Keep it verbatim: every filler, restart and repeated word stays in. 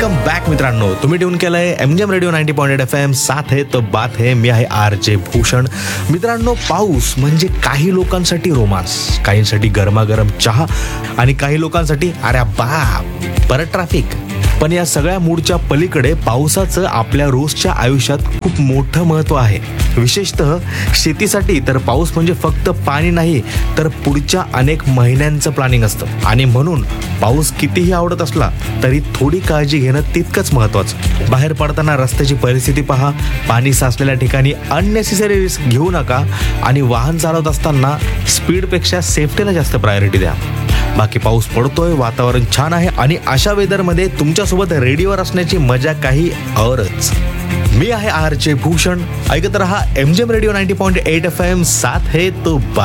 Welcome back मित्रांनो. तुम्ही tune केलंय MGM radio ninety point eight F M. साथ है तो बात है. मी आहे आर जे भूषण. मित्रांनो, पाऊस म्हणजे काही लोकांसाठी रोमांस, काहींसाठी गरमागरम चहा आणि काही लोकांसाठी अरे बाप परत ट्रॅफिक. पण या सगळ्या मूडच्या पलीकडे पावसाचं आपल्या रोजच्या आयुष्यात खूप मोठं महत्त्व आहे. विशेषतः शेतीसाठी तर पाऊस म्हणजे फक्त पाणी नाही, तर पुढच्या अनेक महिन्यांचं प्लॅनिंग असतं. आणि म्हणून पाऊस कितीही आवडत असला तरी थोडी काळजी घेणं तितकंच महत्त्वाचं. बाहेर पडताना रस्त्याची परिस्थिती पहा, पाणी साचलेल्या ठिकाणी अननेसेसरी रिस्क घेऊ नका आणि वाहन चालवत असताना स्पीडपेक्षा सेफ्टीला जास्त प्रायोरिटी द्या. बाकी पाऊस पडतोय, वातावरण छान आहे आणि अशा वेदरमध्ये तुमच्यासोबत रेडिओवर असण्याची मजा काही औरच. मी आहे आर जे भूषण. ऐकत रहा MGM radio ninety point eight F M. साथ है तो बात